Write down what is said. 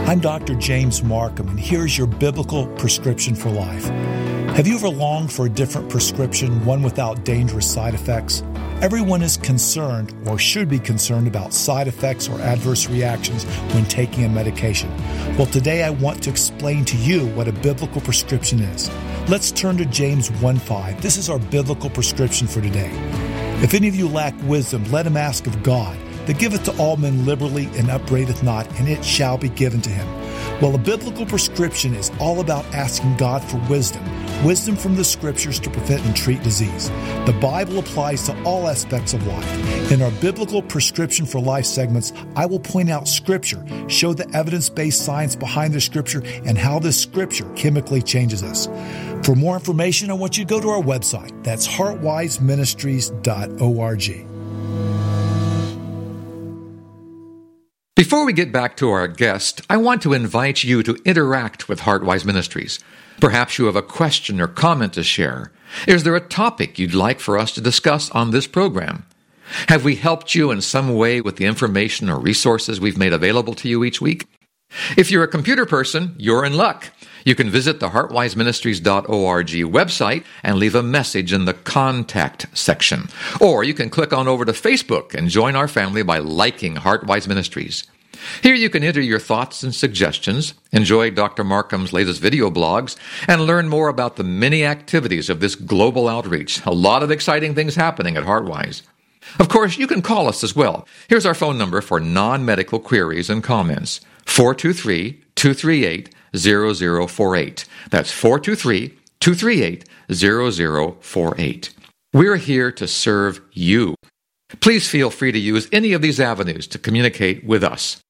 I'm Dr. James Markham, and here's your biblical prescription for life. Have you ever longed for a different prescription, one without dangerous side effects? Everyone is concerned, or should be concerned, about side effects or adverse reactions when taking a medication. Well, today I want to explain to you what a biblical prescription is. Let's turn to James 1:5. This is our biblical prescription for today. If any of you lack wisdom, let him ask of God, that giveth to all men liberally and upbraideth not, and it shall be given to him. Well, a biblical prescription is all about asking God for wisdom from the Scriptures to prevent and treat disease. The Bible applies to all aspects of life. In our biblical prescription for life segments, I will point out Scripture, show the evidence-based science behind the Scripture, and how this Scripture chemically changes us. For more information, I want you to go to our website. That's heartwiseministries.org. Before we get back to our guest, I want to invite you to interact with Heartwise Ministries. Perhaps you have a question or comment to share. Is there a topic you'd like for us to discuss on this program? Have we helped you in some way with the information or resources we've made available to you each week? If you're a computer person, you're in luck. You can visit the heartwiseministries.org website and leave a message in the contact section. Or you can click on over to Facebook and join our family by liking Heartwise Ministries. Here you can enter your thoughts and suggestions, enjoy Dr. Markham's latest video blogs, and learn more about the many activities of this global outreach. A lot of exciting things happening at Heartwise. Of course, you can call us as well. Here's our phone number for non-medical queries and comments. 423-238-0048. That's 423-238-0048. We're here to serve you. Please feel free to use any of these avenues to communicate with us.